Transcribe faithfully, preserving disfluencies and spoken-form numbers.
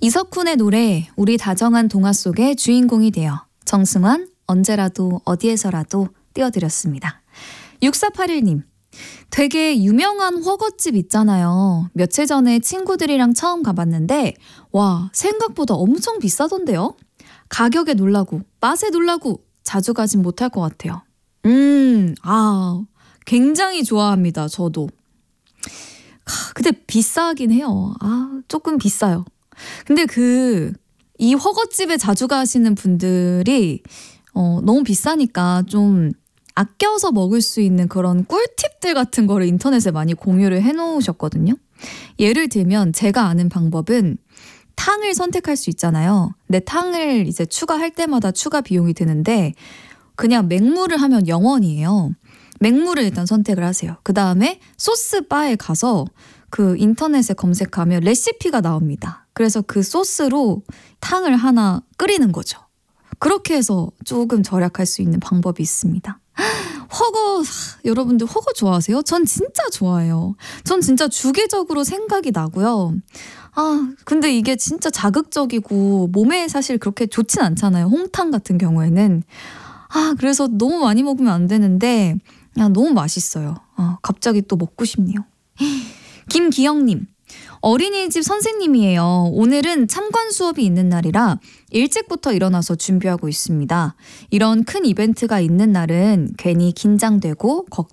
이석훈의 노래 우리 다정한 동화 속의 주인공이 되어 정승환 언제라도 어디에서라도 띄워드렸습니다. 육사팔일 님 되게 유명한 허거집 있잖아요. 며칠 전에 친구들이랑 처음 가봤는데 와 생각보다 엄청 비싸던데요. 가격에 놀라고 맛에 놀라고 자주 가진 못할 것 같아요. 음, 아 굉장히 좋아합니다. 저도. 근데 비싸긴 해요. 아 조금 비싸요. 근데 그 이 허거집에 자주 가시는 분들이 어, 너무 비싸니까 좀 아껴서 먹을 수 있는 그런 꿀팁들 같은 거를 인터넷에 많이 공유를 해놓으셨거든요. 예를 들면 제가 아는 방법은 탕을 선택할 수 있잖아요. 근데 탕을 이제 추가할 때마다 추가 비용이 드는데 그냥 맹물을 하면 영 원이에요. 맹물을 일단 선택을 하세요. 그 다음에 소스 바에 가서 그 인터넷에 검색하면 레시피가 나옵니다. 그래서 그 소스로 탕을 하나 끓이는 거죠. 그렇게 해서 조금 절약할 수 있는 방법이 있습니다. 허거, 여러분들 허거 좋아하세요? 전 진짜 좋아해요. 전 진짜 주기적으로 생각이 나고요. 아, 근데 이게 진짜 자극적이고 몸에 사실 그렇게 좋진 않잖아요. 홍탕 같은 경우에는. 아, 그래서 너무 많이 먹으면 안 되는데 야, 너무 맛있어요. 아, 갑자기 또 먹고 싶네요. 김기영님. 어린이집 선생님이에요. 오늘은 참관 수업이 있는 날이라 일찍부터 일어나서 준비하고 있습니다. 이런 큰 이벤트가 있는 날은 괜히 긴장되고 걱정